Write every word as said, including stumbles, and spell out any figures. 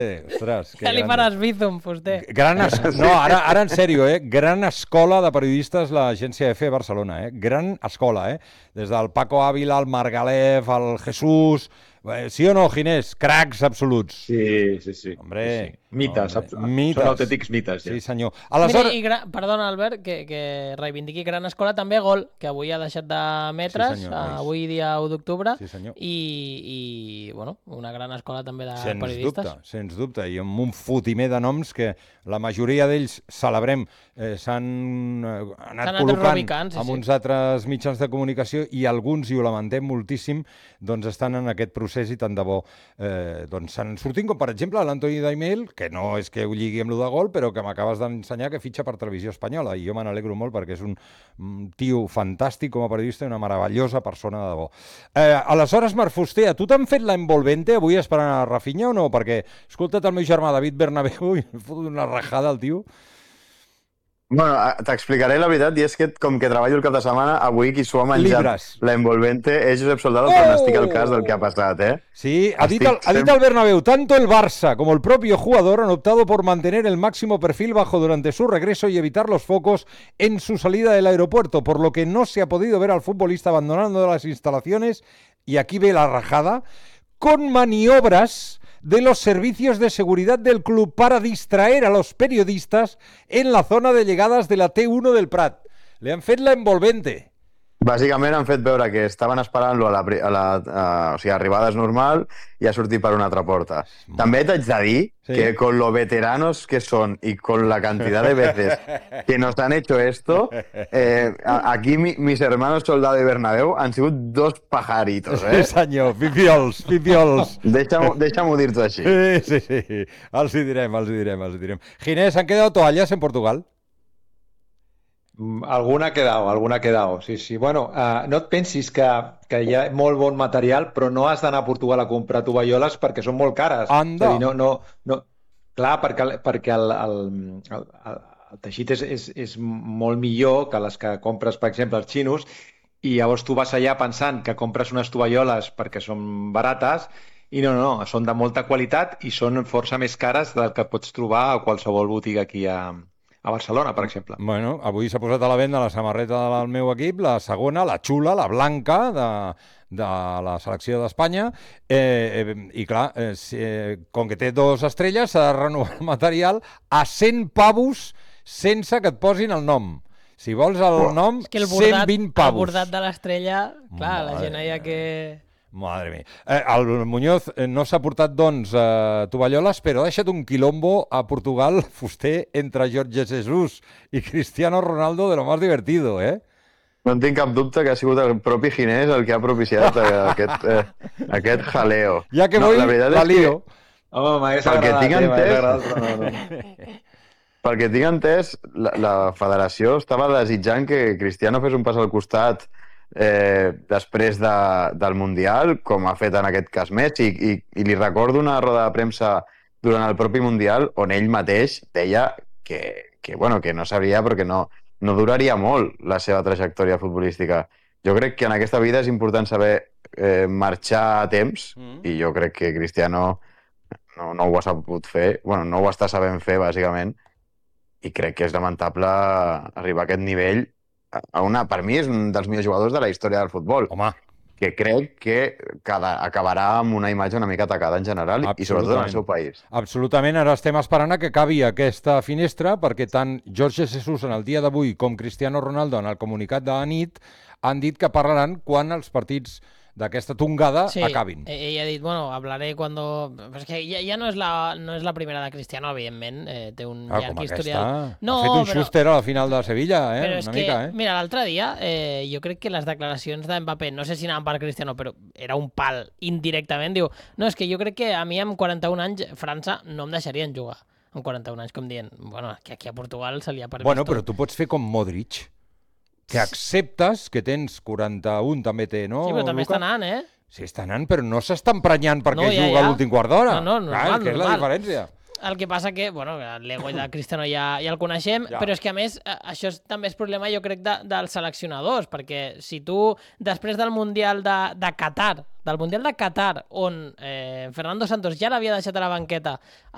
Eh, ostres, ja li faràs Bizum, Fuster. Gran es... No, ara, ara en sèrio, eh? Gran escola de periodistes l'agència F Barcelona, eh? Gran escola, eh? Des del Paco Ávila, al Margalef, al Jesús... Sí o no, Ginés? Cracs absoluts. Sí, sí, sí. Hombre, sí, sí. Mites, hombre, ab- mites. Són autèntics mites, ja. Sí, senyor. Aleshores... Mira, i gra... Perdona, Albert, que, que reivindiqui Gran Escola també Gol, que avui ha deixat d'emetre's, sí, senyor, avui dia u d'octubre, sí, i, i, bueno, una gran escola també de sens periodistes. Dubte, sens dubte, i amb un fotimer de noms que la majoria d'ells, celebrem, eh, s'han eh, anat col·locant sí, amb sí. uns altres mitjans de comunicació i alguns, i ho lamentem moltíssim, doncs estan en aquest procés i tant de bo eh, doncs s'han sortit, com per exemple l'Antoni Daimiel, que no és que ho lligui amb lo de Gol, però que m'acabes d'ensenyar que fitxa per Televisió Espanyola, i jo me n'alegro molt perquè és un tio fantàstic com a periodista i una meravellosa persona de debò. Eh, aleshores, Marc Fuster, a tu t'han fet la envolvente avui esperant a Rafinha o no? Perquè, escolta't el meu germà David Bernabéu i em fot una rajada al tio. Bueno, t'explicaré la veritat, i és que com que treballo el cap de setmana, avui qui s'ho ha menjat Libres. la envolvente és Josep Soldado, oh! però n'estic al cas del que ha passat, eh? Sí, ha dit, el, ha dit el Bernabéu, tanto el Barça como el propio jugador han optado por mantener el máximo perfil bajo durante su regreso y evitar los focos en su salida del aeropuerto, por lo que no se ha podido ver al futbolista abandonando las instalaciones, y aquí ve la rajada, con maniobras de los servicios de seguridad del club para distraer a los periodistas en la zona de llegadas de la T uno del Prat. Le han fet la envolvente. Bàsicament han fet veure que estaven esperant-lo a la, a la a, o sigui, arribades normal i ha sortit per una altra porta. Mm. També t'haig de dir sí. que con lo veteranos que son y con la cantidad de veces que nos han hecho esto, eh, aquí mi, mis hermanos Soldado y Bernabéu han sigut dos pajaritos, eh? Sí, senyor, pipiols, pipiols. Deixa'm-ho deixa dir-t'ho així. Sí, sí, sí, els hi direm, els hi direm, els hi direm. Ginés, ¿han quedado toallas en Portugal? Alguna ha quedado, alguna ha quedado, sí, sí. Bueno, uh, no et pensis que, que hi ha molt bon material, però no has d'anar a Portugal a comprar tovalloles perquè són molt cares. Anda! És a dir, no, no, no... Clar, perquè, perquè el, el, el, el, el teixit és, és, és molt millor que les que compres, per exemple, als xinos, i llavors tu vas allà pensant que compres unes tovalloles perquè són barates, i no, no, no, són de molta qualitat i són força més cares del que pots trobar a qualsevol botiga aquí a... a Barcelona, per exemple. Bueno, avui s'ha posat a la venda la samarreta del meu equip, la segona, la xula, la blanca, de, de la selecció d'Espanya, eh, eh, i clar, eh, si, eh, com que té dos estrelles, s'ha de renovar el material a cent pavos sense que et posin el nom. Si vols el oh. nom, el bordat, cent vint pavos. El bordat de l'estrella, clar, Madre la gent allà que... Madre mía. Eh, el Muñoz eh, no s'ha portat, doncs, eh, tovalloles, però ha deixat un quilombo a Portugal, Fuster, entre Jorge Jesus i Cristiano Ronaldo, de lo más divertido, eh? No en tinc cap dubte que ha sigut el propi Ginés el que ha propiciat aquest, eh, aquest jaleo. Ja que no, voy, la, la lío. Que, home, m'hagués agradat, eh, m'hagués agradat, però no, no. Pel que tinc entès, la, la federació estava desitjant que Cristiano fes un pas al costat Eh, després de, del Mundial, com ha fet en aquest cas Messi, i, i li recordo una roda de premsa durant el propi Mundial on ell mateix deia que, que, bueno, que no sabria però que no, no duraria molt la seva trajectòria futbolística. Jo crec que en aquesta vida és important saber eh, marxar a temps, mm. i jo crec que Cristiano no, no ho ha sabut fer, bueno, no ho està sabent fer, bàsicament, i crec que és lamentable arribar a aquest nivell. A una, per mi és un dels millors jugadors de la història del futbol. Home. Que crec que cada, acabarà amb una imatge una mica atacada en general i sobretot en el seu país. Absolutament. Ara estem esperant a que acabi aquesta finestra perquè tant Jorge Jesus en el dia d'avui com Cristiano Ronaldo en el comunicat de la nit han dit que parlaran quan els partits d'aquesta tongada sí, acabin. Ell ha dit, bueno, hablaré cuando... Però és que ja, ja no, és la, no és la primera de Cristiano, evidentment, eh, té un ah, llarg historial. No, ha fet un però... Schuster a la final de Sevilla, eh? Però una és mica, que, eh? mira, l'altre dia, eh, jo crec que les declaracions d'Mbappé, no sé si anaven per Cristiano, però era un pal indirectament, diu, no, és que jo crec que a mi amb quaranta-un anys França no em deixarien jugar. Amb quaranta-un anys, com dient, bueno, que aquí a Portugal se li ha permès Bueno, tot. però tu pots fer com Modric, que acceptes que tens quaranta-un, també té, no? Sí, però també Luca? està anant, eh? Sí, està anant, però no s'està emprenyant perquè no, ja, juga ja. l'últim quart d'hora. No, no, normal, Clar, que és la normal. diferència. El que passa que, bueno, l'ego de Cristiano ja, ja el coneixem, ja. Però és que a més això és, també és problema, jo crec, de, dels seleccionadors, perquè si tu, després del Mundial de, de Qatar, del Mundial de Qatar, on eh, Fernando Santos ja l'havia deixat a la banqueta